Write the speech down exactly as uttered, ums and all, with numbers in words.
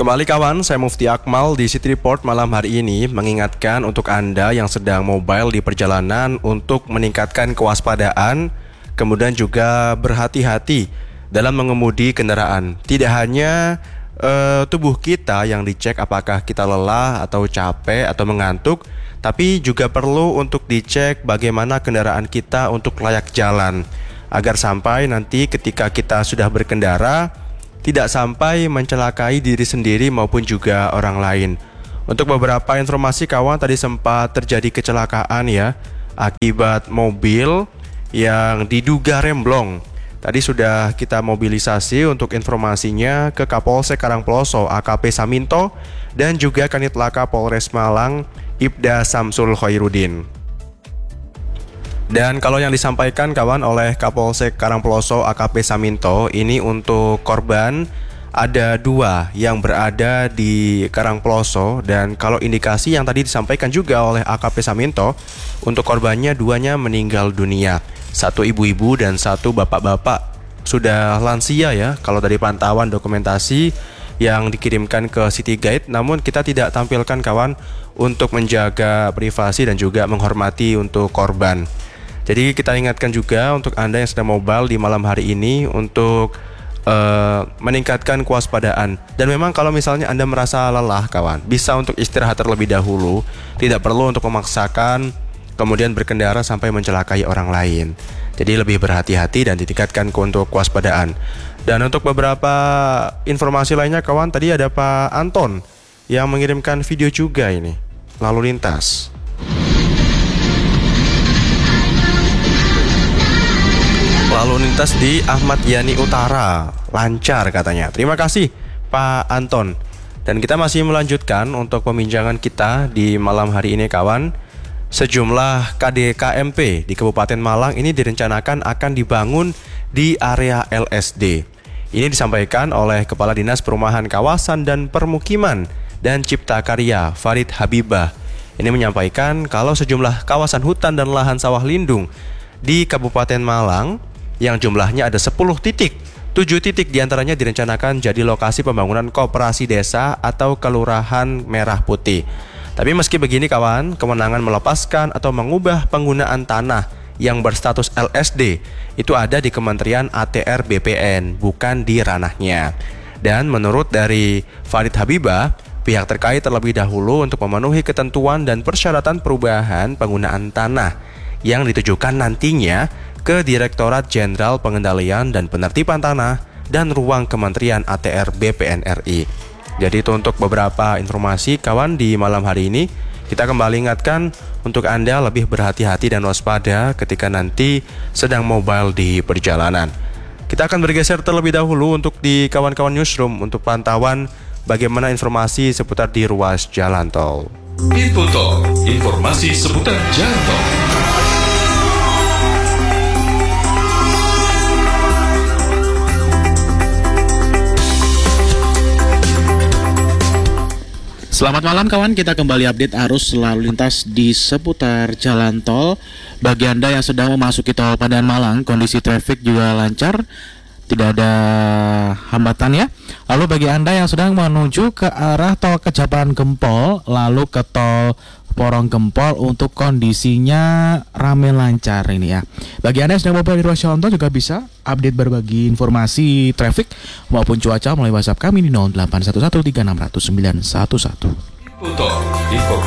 Kembali kawan, saya Mufti Akmal di City Report malam hari ini mengingatkan untuk Anda yang sedang mobile di perjalanan untuk meningkatkan kewaspadaan, kemudian juga berhati-hati dalam mengemudi kendaraan. Tidak hanya uh, tubuh kita yang dicek apakah kita lelah atau capek atau mengantuk, tapi juga perlu untuk dicek bagaimana kendaraan kita untuk layak jalan, agar sampai nanti ketika kita sudah berkendara tidak sampai mencelakai diri sendiri maupun juga orang lain. Untuk beberapa informasi kawan, tadi sempat terjadi kecelakaan ya akibat mobil yang diduga remblong. Tadi sudah kita mobilisasi untuk informasinya ke Kapolsek Karangploso A K P Saminto dan juga Kanit Laka Polres Malang Ibda Samsul Khairuddin. Dan kalau yang disampaikan kawan oleh Kapolsek Karangploso A K P Saminto, ini untuk korban ada dua yang berada di Karangploso. Dan kalau indikasi yang tadi disampaikan juga oleh A K P Saminto, untuk korbannya duanya meninggal dunia, satu ibu-ibu dan satu bapak-bapak sudah lansia ya. Kalau dari pantauan dokumentasi yang dikirimkan ke City Guide, namun kita tidak tampilkan kawan untuk menjaga privasi dan juga menghormati untuk korban. Jadi kita ingatkan juga untuk Anda yang sedang mobile di malam hari ini untuk uh, meningkatkan kewaspadaan. Dan memang kalau misalnya Anda merasa lelah kawan, bisa untuk istirahat terlebih dahulu. Tidak perlu untuk memaksakan kemudian berkendara sampai mencelakai orang lain. Jadi lebih berhati-hati dan ditingkatkan untuk kewaspadaan. Dan untuk beberapa informasi lainnya kawan, tadi ada Pak Anton yang mengirimkan video juga ini, lalu lintas. Lalu lintas di Ahmad Yani Utara lancar katanya. Terima kasih Pak Anton. Dan kita masih melanjutkan untuk pembincangan kita di malam hari ini kawan. Sejumlah K D K M P di Kabupaten Malang ini direncanakan akan dibangun di area L S D. Ini disampaikan oleh Kepala Dinas Perumahan Kawasan dan Permukiman dan Cipta Karya Farid Habibah. Ini menyampaikan kalau sejumlah kawasan hutan dan lahan sawah lindung di Kabupaten Malang yang jumlahnya ada sepuluh titik, tujuh titik diantaranya direncanakan jadi lokasi pembangunan koperasi desa atau kelurahan merah putih. Tapi meski begini kawan, kewenangan melepaskan atau mengubah penggunaan tanah yang berstatus L S D itu ada di Kementerian A T R B P N, bukan di ranahnya. Dan menurut dari Farid Habibah, pihak terkait terlebih dahulu untuk memenuhi ketentuan dan persyaratan perubahan penggunaan tanah yang ditujukan nantinya ke Direktorat Jenderal Pengendalian dan Penertiban Tanah dan Ruang Kementerian A T R B P N R I. Jadi itu untuk beberapa informasi kawan di malam hari ini. Kita kembali ingatkan untuk Anda lebih berhati-hati dan waspada ketika nanti sedang mobile di perjalanan. Kita akan bergeser terlebih dahulu untuk di kawan-kawan newsroom untuk pantauan bagaimana informasi seputar di ruas jalan tol. Info Tol, informasi seputar jalan tol. Selamat malam kawan, kita kembali update arus lalu lintas di seputar jalan tol. Bagi Anda yang sedang memasuki tol Padan Malang, kondisi traffic juga lancar, tidak ada hambatan ya. Lalu bagi Anda yang sedang menuju ke arah tol Kejapan Gempol, lalu ke tol Porong Gempol, untuk kondisinya ramai lancar ini ya. Bagi Anda yang sedang mobile di ruas jalan tol juga bisa update berbagi informasi traffic maupun cuaca melalui WhatsApp kami di nol delapan satu satu tiga enam nol nol sembilan satu satu. Info Tol, informasi